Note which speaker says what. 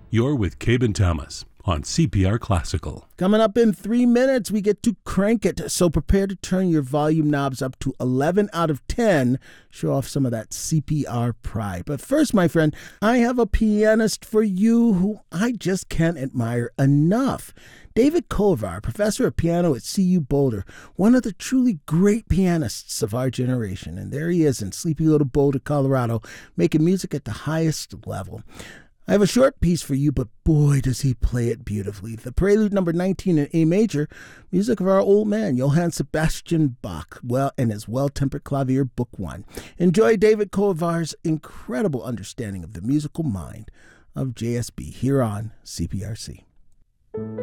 Speaker 1: You're with Cabe Thomas on CPR Classical.
Speaker 2: Coming up in 3 minutes, we get to crank it. So prepare to turn your volume knobs up to 11 out of 10. Show off some of that CPR pride. But first, my friend, I have a pianist for you who I just can't admire enough. David Kovar, professor of piano at CU Boulder, one of the truly great pianists of our generation. And there he is in sleepy little Boulder, Colorado, making music at the highest level. I have a short piece for you, but boy, does he play it beautifully. The Prelude number 19 in A major, music of our old man, Johann Sebastian Bach, and his Well-Tempered Clavier, Book 1. Enjoy David Kovar's incredible understanding of the musical mind of JSB here on CPRC.